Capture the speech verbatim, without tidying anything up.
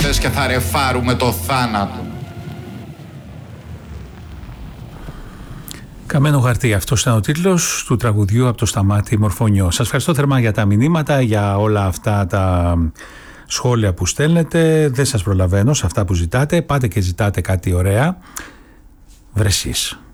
τόσες και θα ρεφάρουμε το θάνατο. Καμένο χαρτί, αυτός ήταν ο τίτλος του τραγουδιού από το Σταμάτη Μορφωνιό. Σας ευχαριστώ θερμά για τα μηνύματα, για όλα αυτά τα σχόλια που στέλνετε. Δεν σας προλαβαίνω σε αυτά που ζητάτε. Πάτε και ζητάτε κάτι ωραία. Βρε εσείς.